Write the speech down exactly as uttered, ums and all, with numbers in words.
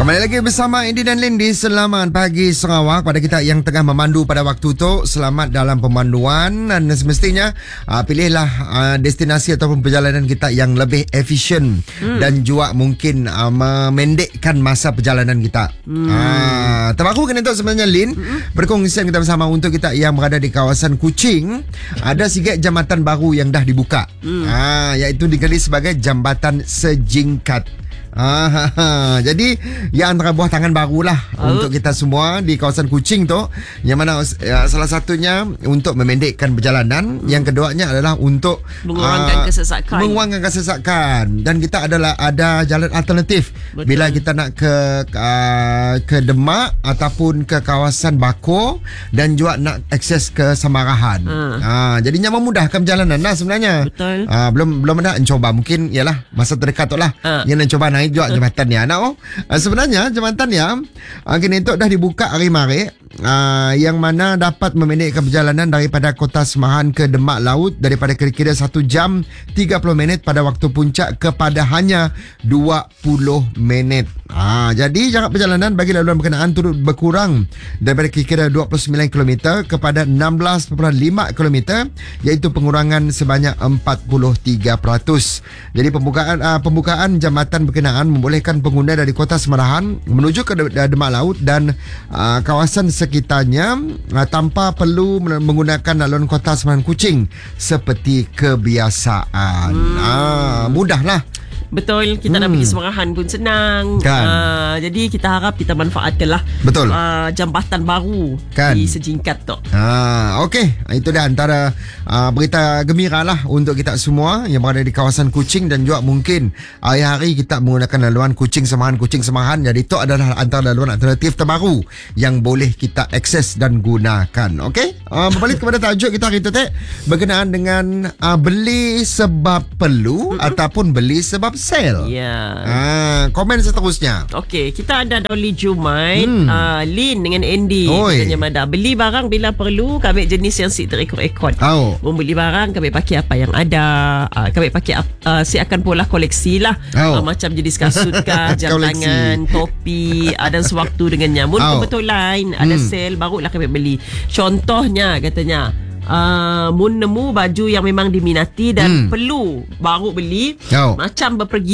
Kembali lagi bersama Indi dan Lindy. Selamat pagi Sarawak. Pada kita yang tengah memandu pada waktu tu, selamat dalam pemanduan. Dan semestinya uh, pilihlah uh, destinasi ataupun perjalanan kita yang lebih efisien hmm. dan juga mungkin uh, memendekkan masa perjalanan kita. hmm. uh, Terbaru kan itu sebenarnya Lin, hmm. berkongsian kita bersama untuk kita yang berada di kawasan Kuching. Ada sikit jambatan baru yang dah dibuka, hmm. uh, iaitu digelar sebagai Jambatan Sejingkat. Ah, jadi ya antara buah tangan barulah oh. untuk kita semua di kawasan Kuching tu, yang mana ya, salah satunya untuk memendekkan perjalanan, hmm. yang keduanya adalah untuk mengurangkan uh, kesesakan. Mengurangkan kesesakan dan kita adalah ada jalan alternatif. Betul. Bila kita nak ke uh, ke Demak ataupun ke kawasan Bako dan juga nak akses ke Samarahan. Hmm. Uh, jadinya memudahkan perjalanan lah sebenarnya. Betul. Uh, belum belum ada mencoba, mungkin ialah masa terdekat tu lah uh. yang nak cuba naik juga jambatan ni anak oh. Uh, sebenarnya jambatan ni uh, kini tu dah dibuka hari mari, uh, yang mana dapat memendekkan perjalanan daripada Kota Semahan ke Demak Laut daripada kira-kira satu jam tiga puluh minit pada waktu puncak kepada hanya dua puluh minit. Ah, jadi jarak perjalanan bagi laluan berkenaan turut berkurang daripada kira-kira dua puluh sembilan kilometer kepada enam belas perpuluhan lima kilometer, iaitu pengurangan sebanyak empat puluh tiga peratus. Jadi pembukaan uh, pembukaan jambatan berkenaan membolehkan pengguna dari Kota Semarahan menuju ke Demak Laut dan uh, kawasan sekitarnya uh, tanpa perlu menggunakan laluan Kota Semarahan Kuching seperti kebiasaan. Hmm. Ah, mudahlah. Betul, kita hmm. nak pergi Semarahan pun senang kan? uh, Jadi kita harap kita manfaatkanlah betul uh, jambatan baru kan? Di Sejingkat tu. ah, Okey, itu dah antara uh, berita gembira lah untuk kita semua yang berada di kawasan Kuching, dan juga mungkin hari-hari kita menggunakan laluan Kuching Semahan, Kuching Semahan. Jadi itu adalah antara laluan alternatif terbaru yang boleh kita akses dan gunakan. Okey, uh, berbalik kepada tajuk kita hari itu berkenaan dengan uh, beli sebab perlu mm-hmm. ataupun beli sebab sale. Ya. Ah, komen seterusnya. Okey, kita ada Dolly Jumai, hmm. uh, Lin dengan Andy. Katanya Mada, beli barang bila perlu, kami jenis yang si terekod-ekod. Oh. Membeli barang, kami pakai apa yang ada. Uh, kami pakai uh, si akan pola koleksi lah. Oh. Uh, macam jenis kasut kah, jam tangan, topi, uh, dan sewaktu dengannya. Mun oh. kebetulan ada hmm. sale, barulah kami beli. Contohnya katanya, Uh, mun nemu baju yang memang diminati dan hmm. perlu, baru beli. oh. Macam berpergi